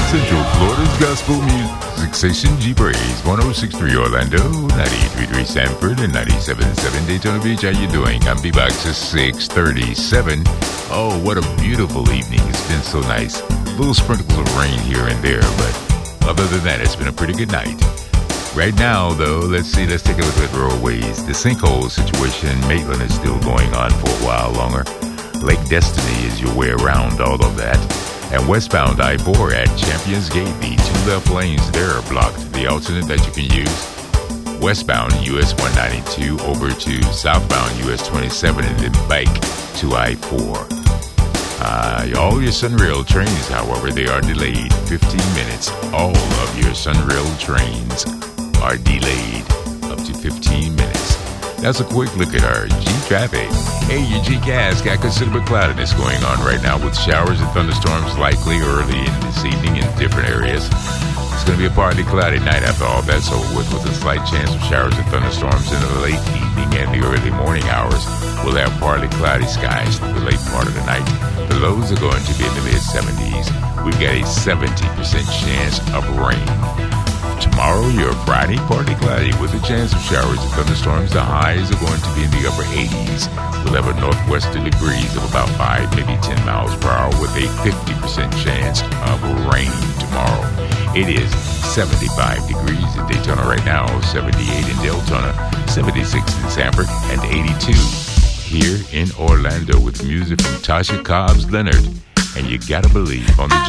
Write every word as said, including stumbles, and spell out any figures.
Central Florida's gospel music station, G-Praise, one oh six point three Orlando, ninety-three point three Sanford, and ninety-seven point seven Daytona Beach. How you doing? I'm B-Box at six thirty-seven. Oh, what a beautiful evening. It's been so nice. Little sprinkles of rain here and there, but other than that, it's been a pretty good night. Right now, though, let's see, let's take a look at roadways. The sinkhole situation in Maitland is still going on for a while longer. Lake Destiny is your way around all of that. And westbound I four at Champions Gate, the two left lanes there are blocked. The alternate that you can use, westbound U S one ninety-two over to southbound U S twenty-seven and then back to I four. Uh, all your Sunrail trains, however, they are delayed fifteen minutes. All of your Sunrail trains are delayed up to fifteen minutes. That's a quick look at our G-Traffic. Hey, your G-Gas got considerable cloudiness going on right now with showers and thunderstorms likely early in this evening in different areas. It's going to be a partly cloudy night after all that's over with, with a slight chance of showers and thunderstorms in the late evening and the early morning hours. We'll have partly cloudy skies through the late part of the night. The lows are going to be in the mid-seventies. We've got a seventy percent chance of rain. Tomorrow, your Friday, partly cloudy with a chance of showers and thunderstorms. The highs are going to be in the upper eighties. We'll have a northwesterly breeze of about five, maybe ten miles per hour with a fifty percent chance of rain tomorrow. It is seventy-five degrees in Daytona right now, seventy-eight in Deltona, seventy-six in Sanford, and eighty-two here in Orlando with music from Tasha Cobbs Leonard. And you gotta believe on the